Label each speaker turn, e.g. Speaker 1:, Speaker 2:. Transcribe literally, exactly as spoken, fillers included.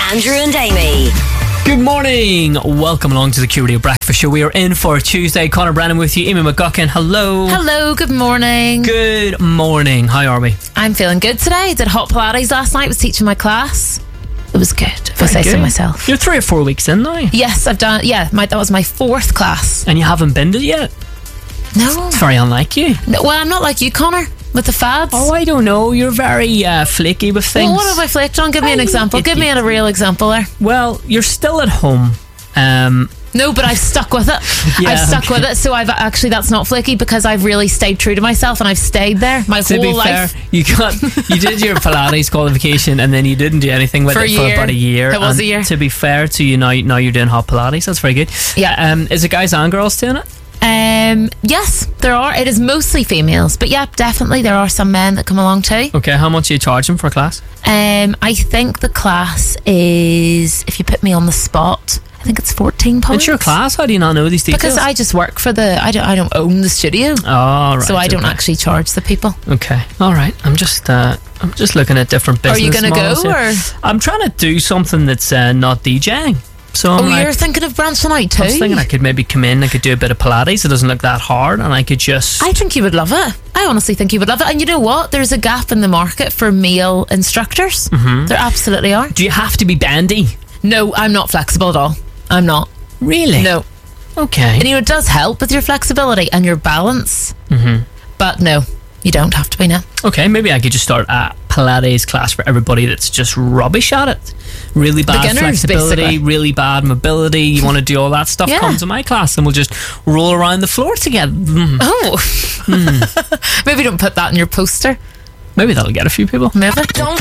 Speaker 1: Andrew and Amy.
Speaker 2: Good morning. Welcome along to the Q Radio Breakfast Show. We are in for Tuesday. Conor Brennan with you. Amy McGuckin. Hello.
Speaker 3: Hello. Good morning.
Speaker 2: Good morning. How are we?
Speaker 3: I'm feeling good today. Did hot Pilates last night. Was teaching my class. It was good, if I say so myself.
Speaker 2: You're three or four weeks in now.
Speaker 3: Yes, I've done. Yeah, my, that was my fourth class.
Speaker 2: And you haven't been to it yet?
Speaker 3: No.
Speaker 2: It's very unlike you.
Speaker 3: No, well, I'm not like you, Conor, with the fads.
Speaker 2: Oh, I don't know. You're very uh, flaky with things.
Speaker 3: Well, what have I flaked on? Give me an
Speaker 2: I-
Speaker 3: example.
Speaker 2: it-
Speaker 3: Give me a real example there.
Speaker 2: Well, you're still at home. Um,
Speaker 3: No, but I've stuck with it.
Speaker 2: Yeah,
Speaker 3: I've stuck
Speaker 2: okay.
Speaker 3: with it. So I've actually, that's not flaky because I've really stayed true to myself and I've stayed there my
Speaker 2: to
Speaker 3: whole
Speaker 2: be
Speaker 3: life.
Speaker 2: fair, you got you did your Pilates qualification and then you didn't do anything with
Speaker 3: For
Speaker 2: it
Speaker 3: a
Speaker 2: for
Speaker 3: year.
Speaker 2: about a year.
Speaker 3: It was
Speaker 2: And
Speaker 3: a year.
Speaker 2: To be fair to you, now now you're doing hot Pilates. That's very good.
Speaker 3: Yeah.
Speaker 2: Um, is it guys and girls doing it?
Speaker 3: Um, yes, there are. It is mostly females, but yeah, definitely there are some men that come along too.
Speaker 2: Okay. How much are you charging for a class?
Speaker 3: Um, I think the class is, if you put me on the spot, I think it's fourteen pounds.
Speaker 2: It's your class. How do you not know these details?
Speaker 3: Because I just work for the. I don't. I don't own the studio,
Speaker 2: Oh, right.
Speaker 3: so I don't
Speaker 2: okay.
Speaker 3: actually charge the people.
Speaker 2: Okay. All right. I'm just uh, I'm just looking at different business
Speaker 3: Are you gonna
Speaker 2: models
Speaker 3: go,
Speaker 2: here.
Speaker 3: or?
Speaker 2: I'm trying to do something that's uh, not DJing. So I'm
Speaker 3: Oh,
Speaker 2: like,
Speaker 3: you're thinking of branching out too.
Speaker 2: I was thinking I could maybe come in. I could do a bit of Pilates. It doesn't look that hard, and I could just.
Speaker 3: I think you would love it. I honestly think you would love it. And you know what? There's a gap in the market for male instructors. Mm-hmm. There absolutely are.
Speaker 2: Do you have to be bendy?
Speaker 3: No, I'm not flexible at all. I'm not.
Speaker 2: Really?
Speaker 3: No.
Speaker 2: Okay.
Speaker 3: And you know, it does help with your flexibility and your balance.
Speaker 2: Mm-hmm.
Speaker 3: But no, you don't have to be now.
Speaker 2: Okay, maybe I could just start a Pilates class for everybody that's just rubbish at it. Really bad
Speaker 3: Beginners,
Speaker 2: flexibility,
Speaker 3: basically.
Speaker 2: really bad mobility. You want to do all that stuff?
Speaker 3: Yeah.
Speaker 2: Come to my class and we'll just roll around the floor together. Mm.
Speaker 3: Oh. Maybe don't put that in your poster.
Speaker 2: Maybe that'll get a few people.
Speaker 3: Maybe.
Speaker 1: Don't